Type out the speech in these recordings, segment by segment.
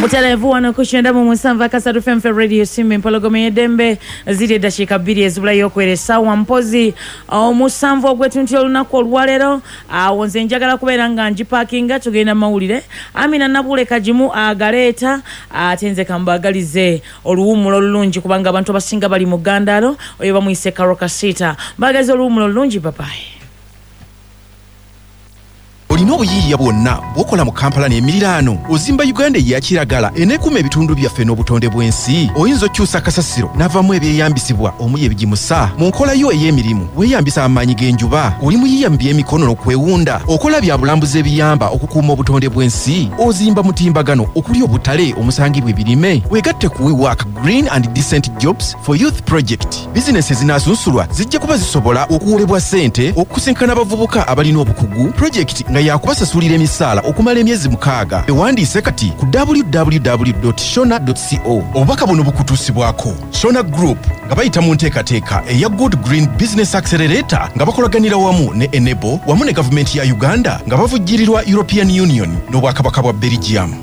Mutalevu wano kushenda mu musanva kasatu FM Radio Simba Mpologome yedembe ziri dashika 2 ezibula yokweresa wampozi omusanvu ogwetunti olunaku olwalero wonze njagala kubeera nga njipakinga tugenda mawulire Amina Nabule kajimu agaleta atenze kambagalize oluwumulo olulungi kubanga abantu abasinga bali mu Gandalo oyo bamuyise Karoka Sita bagaze oluwumulo olulungi papaye. Olino obuyiiya bwonna bwokola mu Kampala n'emiriraano ozimba Uganda ya kiragala enekuma ebitundu byaffe n'obutonde bw'ensi oyinza okyusa kasasiro n'avamu ebyeyambisibwa omuye bigimusa mu nkola yo ey'emirimu weeyambisa amaanyi g'enjuba oli muyiiya mu by'emikono n'okwewunda okola bya bulambuzi ebiyamba okukuuma obutonde bw'ensi ozimba mutimbagano okuli obutale omusangibwa ebirime weegatte ku WeWork Green and Decent Jobs for Youth Project bizinesi ezinaasunsulwa zijja kuba zisobola okuwolebwa ssente okusinkana abavubuka abalina obukugu project nga yakubasasulira emisaala okumala emyezi 6 ewandiise kati ku www.shona.co obubaka buno bukutuusibwako Shona Group nga bayita mu nteekateeka eya Good Green Business Accelerator nga bakolaganira wamu ne Enable wamu ne gavumenti ya Uganda nga bavujjirirwa European Union n'obwakabaka bwa Belgium.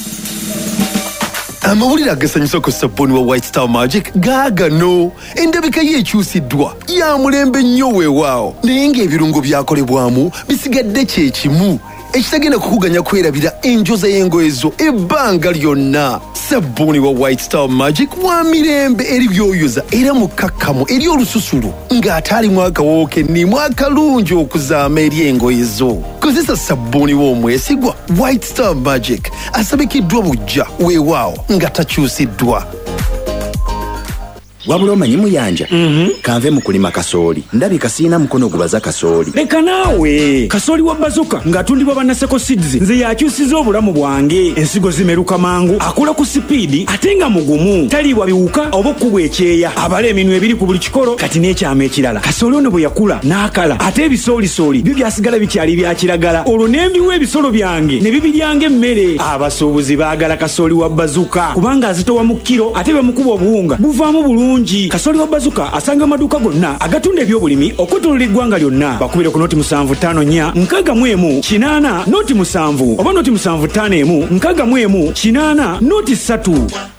Amawulire agasanyusa ku sabuni wa White Star Magic gaagano endabika yeekyusiddwa ya mulembe nnyo weewaawo naye ng'ebirungo byakolebwamu bisigadde kye kimu ekitagenda kukuganya kwerabira enjoza y'engoye zo ebbanga lyonna. Sabuni wa White Star Magic wa mirembe eri byoyoza era mukakkamu eri olususulu ng'ataalimu akawoowo kennimu akalungi okuzaama eri engoye zo. Kozesa sabuni w'omwesigwa White Star Magic asabikiddwa bujja weewaawo nga takyusiddwa. Wabula omanyi muyanja kanve mu kulima kasooli ndabika siina mukono gubaza kasooli. Leka naawe kasooli wa bazuka ng'atundibwa bannaseko seeds nze yakyusiza obulamu bwange. Ensigo zimeruka mangu akula ku sipiidi ate nga mugumu taliibwa biwuka oba okkubwa ekyeya abala eminwe ebiri ku buli kikolo kati n'ekyama ekirala. Kasooli ono bwe yakula n'akala ate ebisoolisoli byo byasigala bikyali bya kiragala olwo n'embiwa ebisolo byange ne bibiryanga emmere. Abasuubuzi baagala kasooli wa bazuka kubanga azitowa mu kiro ate bamukuba obuwunga buvaamu bulungi. Kasooli wa bazuka asanga amaduuka gonna agatunda ebyobulimi okutulula eggwanga lyonna. Bakubire ku noti 754 61 80 noti 7 oba noti 751 61 80 noti 3.